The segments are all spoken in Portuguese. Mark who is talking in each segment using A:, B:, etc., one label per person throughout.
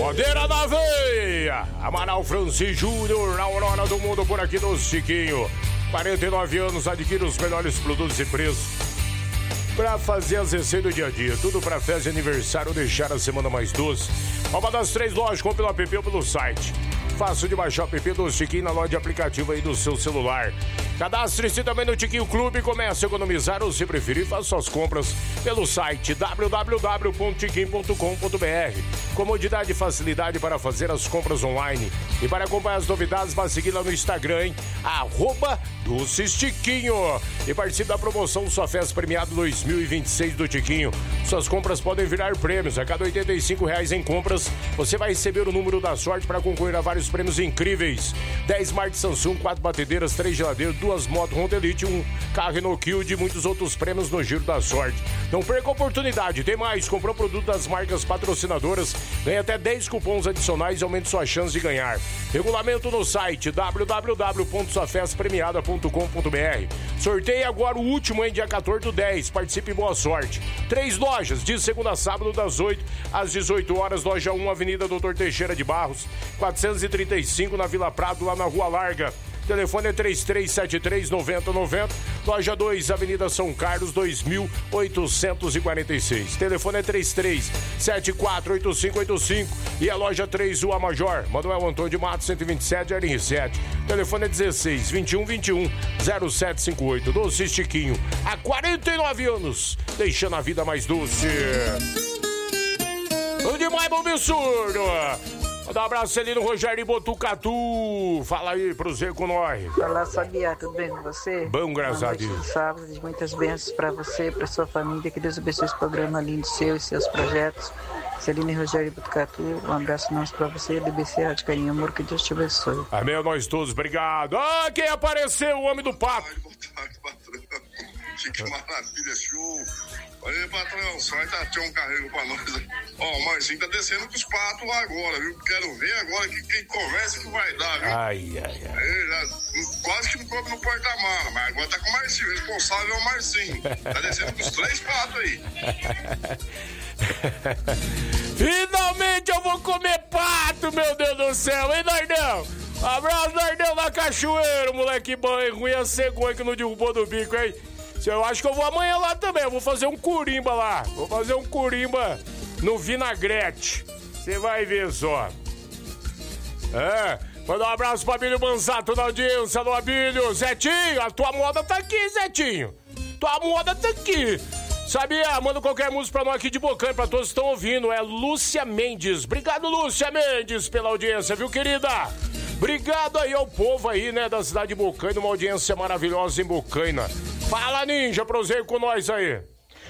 A: Podeira na veia! Amaral Francis Júnior, a aurora do mundo por aqui do Chiquinho. 49 anos, adquire os melhores produtos e preços pra fazer as receitas do dia a dia. Tudo pra festa de aniversário, deixar a semana mais doce. Uma das 3 lojas, compre pelo app ou pelo site. Fácil de baixar o app do Chiquinho na loja de aplicativo aí do seu celular. Cadastre-se também no Chiquinho Clube e comece a economizar ou, se preferir, faça suas compras pelo site www.chiquinho.com.br. Comodidade e facilidade para fazer as compras online. E para acompanhar as novidades, vai seguir lá no Instagram, hein? @DoceChiquinho. E participe da promoção Sua Festa Premiado 2026 do Chiquinho. Suas compras podem virar prêmios. A cada R$85 em compras, você vai receber o número da sorte para concorrer a vários prêmios incríveis. 10 Smart Samsung, 4 batedeiras, 3 geladeiras, 2 motos Honda Elite, 1 carro Renault Kwid e muitos outros prêmios no Giro da Sorte. Não perca a oportunidade. Tem mais. Comprou produto das marcas patrocinadoras, ganha até 10 cupons adicionais e aumente sua chance de ganhar. Regulamento no site www.suafestapremiada.com.br. Sorteio agora o último em dia 14/10. Participe e boa sorte. 3 lojas, de segunda a sábado, das 8 às 18 horas. Loja 1, Avenida Doutor Teixeira de Barros, 435, na Vila Prado, lá na Rua Larga. Telefone é 3373-9090. Loja 2, Avenida São Carlos, 2846. Telefone é 33748585. E a loja 3, Rua Major, Manuel Antônio de Matos, 127, RN7. Telefone é 16-2121-0758. Doce Chiquinho, há 49 anos, deixando a vida mais doce. Bom demais, bom absurdo. Manda um abraço ali no Rogério Botucatu. Fala aí, Cruzeiro com nós.
B: Olá, Sabiá, tudo bem com você?
A: Bom, graças a Deus.
B: De sábado, de muitas bênçãos pra você, pra sua família. Que Deus abençoe esse programa lindo seu e seus projetos. Celina e Rogério Botucatu, um abraço nosso pra você, BBC Rádio Carinho Amor, que Deus te abençoe.
A: Amém, nós todos, obrigado. Ah, quem apareceu? O homem do pato.
C: Boa tarde, patrão. Que maravilha, show. Olha aí, patrão, só vai dar um carrego pra nós. Ó, o Marcinho tá descendo com os patos lá agora, viu? Quero ver agora quem conversa que vai dar, viu?
A: Ai.
C: Quase que não come no porta-mala, mas agora tá com o Marcinho. O responsável é o Marcinho. Tá descendo com os 3 patos aí.
A: Finalmente eu vou comer pato, meu Deus do céu, hein, Nardão? Abraço, Nardão, na Cachoeira, moleque bom, hein? Ruim a cegonha que não derrubou do bico, hein? Eu acho que eu vou amanhã lá também. Eu vou fazer um curimba lá. Vou fazer um curimba no vinagrete. Você vai ver só. Manda um abraço pra Abílio Manzato na audiência do Abílio. Zetinho, a tua moda tá aqui, Zetinho. Tua moda tá aqui. Sabia? Manda qualquer música pra nós aqui de Bocaina, pra todos que estão ouvindo. É Lúcia Mendes. Obrigado, Lúcia Mendes, pela audiência, viu, querida? Obrigado aí ao povo aí, né, da cidade de Bocaina. Uma audiência maravilhosa em Bocaina. Fala, Ninja, prosegue com nós aí.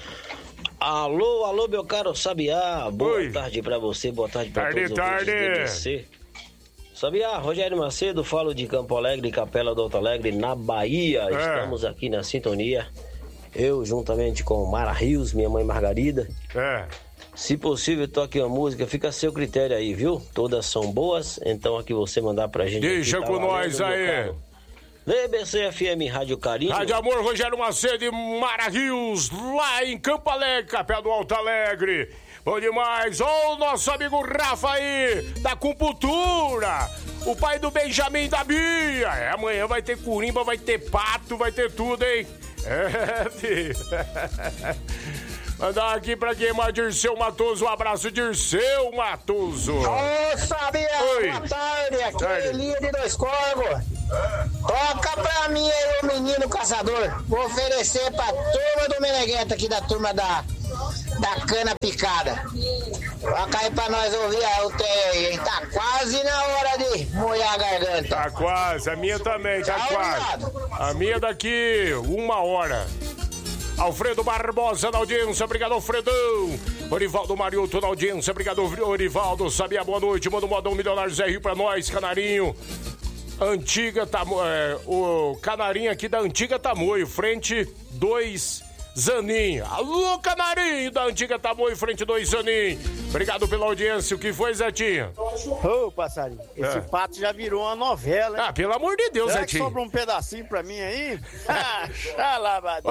D: Alô, meu caro Sabiá. Boa tarde pra você, boa tarde pra todos os ouvintes do BBC. Sabiá, Rogério Macedo, falo de Campo Alegre, Capela do Alto Alegre, na Bahia. Estamos aqui na sintonia. Eu, juntamente com Mara Rios, minha mãe Margarida. Se possível, toque uma música, fica a seu critério aí, viu? Todas são boas, então aqui você mandar pra gente.
A: Deixa com nós aí.
D: BBC FM Rádio Carinho.
A: Rádio Amor, Rogério Macedo e Mara Rios, lá em Campo Alegre, Capela do Alto Alegre. Bom demais. Ô, nosso amigo Rafa aí, da Compultura. O pai do Benjamin e da Bia. Amanhã vai ter curimba, vai ter pato, vai ter tudo, hein? Filho. Mandar aqui pra quem mais, Dirceu Matoso. Um abraço, Dirceu Matoso.
E: Ô, Sabiá, boa tarde. Aqui é Elia de Dois Corvos. Toca pra mim aí o Menino Caçador. Vou oferecer pra turma do Menegheta aqui, da turma da cana picada. Toca aí pra nós ouvir o teu aí, hein? Tá quase na hora de molhar a garganta.
A: Tá quase, a minha também, tá quase. A minha daqui 1 hora. Alfredo Barbosa na audiência, obrigado, Alfredão. Orivaldo Mariotto na audiência, obrigado, Orivaldo. Sabia, boa noite, manda um modão milionário Zé Rio pra nós, Canarinho. Antiga Tamoio, o Canarinho aqui da Antiga Tamoio, frente 2 Zanin. Alô, Canarinho da Antiga Tamoio, frente 2 Zanin. Obrigado pela audiência. O que foi, Zetinho?
F: Ô, passarinho, esse pato já virou uma novela, hein?
A: Ah, pelo amor de Deus,
F: Será
A: Zetinho.
F: que sobra um pedacinho pra mim aí? Lavado.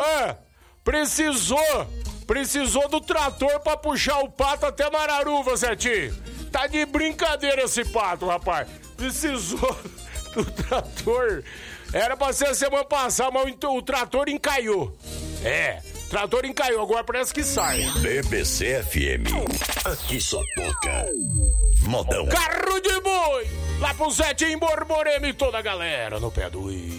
A: Precisou do trator pra puxar o pato até Mararuva, Zetinho. Tá de brincadeira esse pato, rapaz. Precisou do trator. Era pra ser a semana passada, mas o trator encaiou. O trator encaiou, agora parece que sai.
G: BBC FM. Aqui só toca modão.
A: Carro de boi! Lá pro Zetinho Borborema e toda a galera no pé do I.